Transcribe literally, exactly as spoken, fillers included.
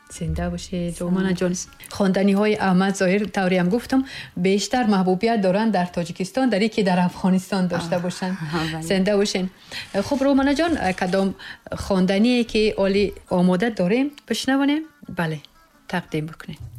زنده باشید. رومانا جان، خواندنی های احمد ظاهر طوری هم گفتم بیشتر محبوبیت دارن در تاجیکستان در اینکه در افغانستان داشته باشن. زنده باشین. خب رومانا جان، کدام خواندنی که اولی آماده داریم بشنویم؟ بله، تقدیم بکنیم.